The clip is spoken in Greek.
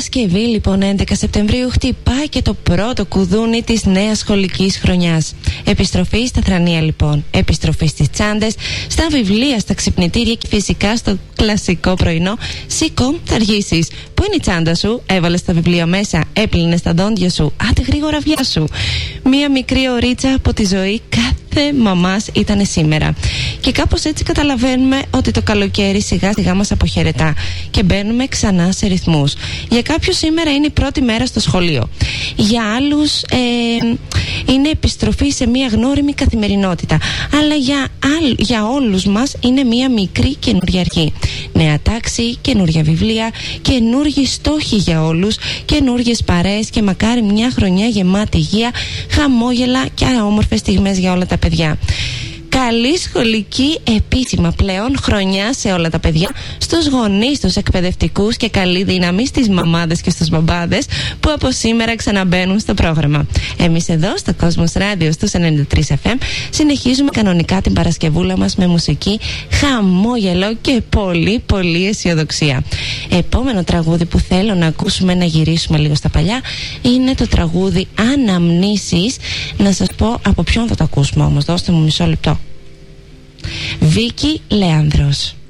Παρασκευή λοιπόν 11 Σεπτεμβρίου χτυπάει και το πρώτο κουδούνι της νέας σχολικής χρονιάς. Επιστροφή στα θρανία λοιπόν, επιστροφή στις τσάντες, στα βιβλία, στα ξυπνητήρια και φυσικά στο κλασικό πρωινό. Σήκω, θα αργήσεις. Πού είναι η τσάντα σου? Έβαλες τα βιβλία μέσα, έπλυνες τα δόντια σου, άντε γρήγορα βιάσου σου. Μία μικρή ωρίτσα από τη ζωή κάθε μαμάς ήταν σήμερα. Και κάπως έτσι καταλαβαίνουμε ότι το καλοκαίρι σιγά σιγά μας αποχαιρετά και μπαίνουμε ξανά σε ρυθμούς. Για κάποιους σήμερα είναι η πρώτη μέρα στο σχολείο. Για άλλους είναι επιστροφή σε μια γνώριμη καθημερινότητα. Αλλά για όλους μας είναι μια μικρή καινούργια αρχή. Νέα τάξη, καινούργια βιβλία, καινούργιοι στόχοι για όλους, καινούργιες παρέες και μακάρι μια χρονιά γεμάτη υγεία, χαμόγελα και όμορφες στιγμές για όλα τα παιδιά. Καλή σχολική επίσημα πλέον χρονιά σε όλα τα παιδιά, στους γονείς, στους εκπαιδευτικούς και καλή δύναμη στις μαμάδες και στους μπαμπάδες που από σήμερα ξαναμπαίνουν στο πρόγραμμα. Εμείς εδώ στο Cosmos Radio στους 93 FM συνεχίζουμε κανονικά την Παρασκευούλα μας με μουσική, χαμόγελο και πολύ πολύ αισιοδοξία. Επόμενο τραγούδι που θέλω να ακούσουμε, να γυρίσουμε λίγο στα παλιά, είναι το τραγούδι Αναμνήσεις. Να σας πω από ποιον θα το ακούσουμε όμως, δώστε μου μισό λεπτό. Βίκη Λέανδρος.